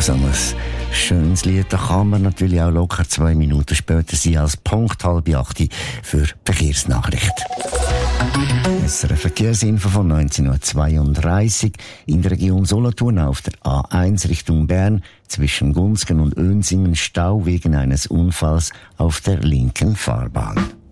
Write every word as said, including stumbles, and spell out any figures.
so ein schönes Lied, da kann man natürlich auch locker zwei Minuten später sein als Punkt halb acht für die Verkehrsnachricht. Es ist eine Verkehrsinfo von neunzehn Uhr zweiunddreißig in der Region Solothurn auf der A eins Richtung Bern zwischen Gunzgen und Önsingen Stau wegen eines Unfalls auf der linken Fahrbahn.